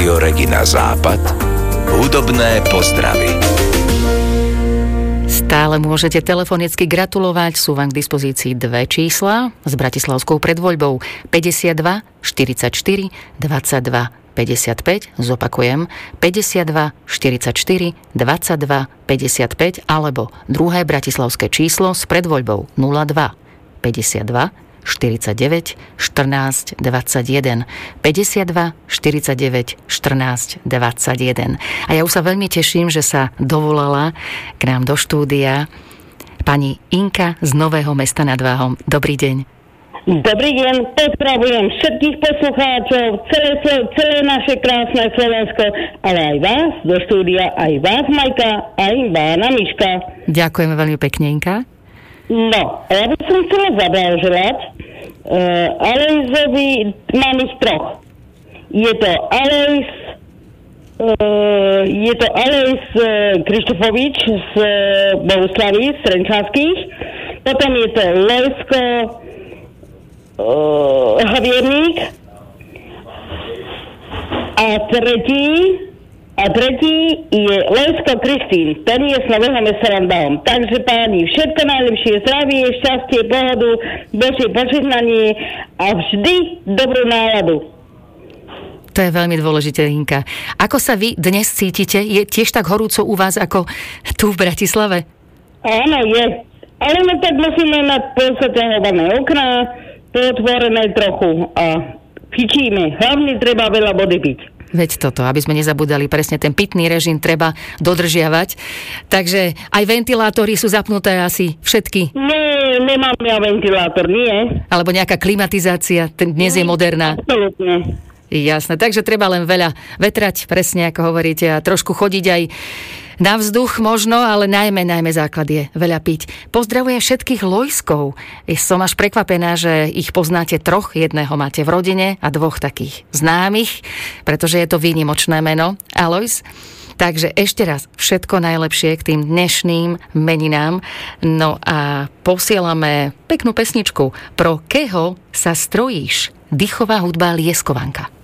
Rádio Regina Západ. Hudobné pozdravy. Stále môžete telefonicky gratulovať. Sú vám k dispozícii dve čísla s bratislavskou predvoľbou 52 44 22 55. Zopakujem 52 44 22 55 alebo druhé bratislavské číslo s predvoľbou 02 52 49 14 21 52 49 14 21. A ja už sa veľmi teším, že sa dovolala k nám do štúdia pani Inka z Nového Mesta nad Váhom. Dobrý deň. Dobrý deň, pozdravujem všetkých poslucháčov, celé naše krásne Slovensko, ale aj vás do štúdia, aj vás Majka, aj pána Miška. Ďakujeme veľmi pekne, Inka. No, ja by som chcela zablahoželať Alojzovi, mám ich troch. Je to Alojz Krištofovič z Bohuslaví, z Trenčanských, potom je to Lojsko Havierník a tretí je Lojsko Kristín, ten je z Nového Mesta nad Váhom. Takže páni, všetko najlepšie, zdravie, šťastie, pohodu, Božie požehnanie a vždy dobrú náladu. To je veľmi dôležité, Inka. Ako sa vy dnes cítite? Je tiež tak horúco u vás ako tu v Bratislave? Áno, je. Ale no tak musíme mať podsťahované okná, potvorené trochu a fičíme. Hlavne treba veľa vody piť. Veď toto, aby sme nezabudali, presne ten pitný režim treba dodržiavať. Takže aj ventilátory sú zapnuté asi všetky. Nie, nemám ja ventilátor, nie. Alebo nejaká klimatizácia, dnes je moderná. Absolutne. Jasné, takže treba len veľa vetrať, presne ako hovoríte, a trošku chodiť aj na vzduch možno, ale najmä základ je veľa piť. Pozdravujem všetkých Lojskov. Som až prekvapená, že ich poznáte troch. Jedného máte v rodine a dvoch takých známych, pretože je to výnimočné meno. Alojz. Takže ešte raz všetko najlepšie k tým dnešným meninám. No a posielame peknú pesničku. Pro keho sa strojíš? Dýchová hudba Lieskovanka.